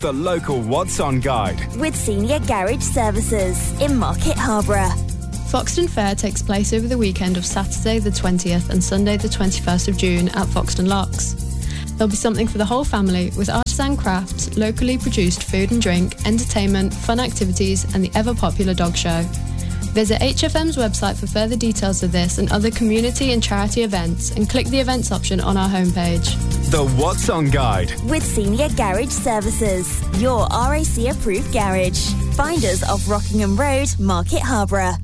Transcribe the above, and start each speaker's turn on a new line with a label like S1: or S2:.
S1: the local What's On guide.
S2: With Senior Garage Services in Market Harborough.
S3: Foxton Fair takes place over the weekend of Saturday the 20th and Sunday the 21st of June at Foxton Locks. There'll be something for the whole family with artisan crafts, locally produced food and drink, entertainment, fun activities and the ever-popular dog show. Visit HFM's website for further details of this and other community and charity events and click the events option on our homepage.
S1: The What's On guide.
S2: With Senior Garage Services, your RAC approved garage. Find us off Rockingham Road, Market Harborough.